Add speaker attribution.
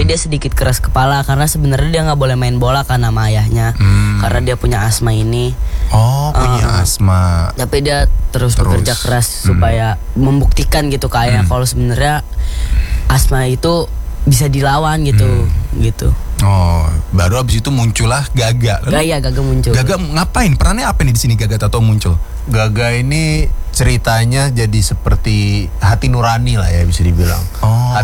Speaker 1: Tapi dia sedikit keras kepala karena sebenarnya dia nggak boleh main bola kan sama ayahnya, karena dia punya asma ini.
Speaker 2: Oh, punya asma.
Speaker 1: Tapi dia terus bekerja keras supaya membuktikan gitu ke ayah kalau sebenarnya asma itu bisa dilawan gitu.
Speaker 2: Oh, baru abis itu muncullah Gaga.
Speaker 1: Gaga muncul.
Speaker 2: Gaga ngapain? Perannya apa nih di sini Gaga atau muncul?
Speaker 3: Gaga ini ceritanya jadi seperti hati nurani lah ya bisa dibilang.
Speaker 2: Oh.